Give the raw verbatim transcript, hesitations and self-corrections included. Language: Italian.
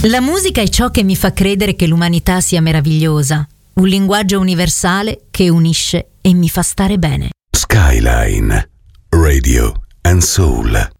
La musica è ciò che mi fa credere che l'umanità sia meravigliosa, un linguaggio universale che unisce e mi fa stare bene. Skyline Radio and Soul.